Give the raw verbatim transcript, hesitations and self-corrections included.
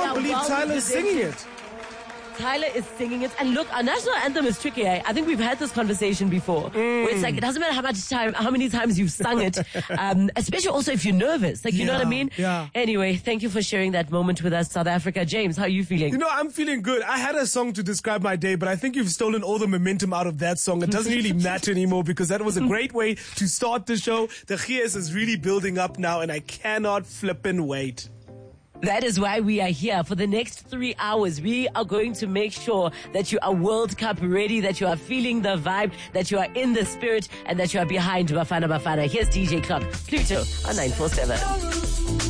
can't believe well Tyler's singing it. Tyler is singing it. And look, our national anthem is tricky. Eh? I think we've had this conversation before. Mm. Where it's like, it doesn't matter how much time, how many times you've sung it. um, especially also if you're nervous. Like, you yeah, know what I mean? Yeah. Anyway, thank you for sharing that moment with us, South Africa. James, how are you feeling? You know, I'm feeling good. I had a song to describe my day, but I think you've stolen all the momentum out of that song. It doesn't really matter anymore because that was a great way to start the show. The Chies is really building up now and I cannot flippin' wait. That is why we are here. For the next three hours, we are going to make sure that you are World Cup ready, that you are feeling the vibe, that you are in the spirit, and that you are behind Bafana Bafana. Here's D J Clock, Pluto on nine four seven.